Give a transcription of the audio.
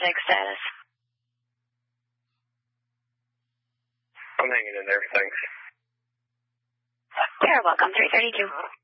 6 status. I'm hanging in there, thanks. You're welcome, 332.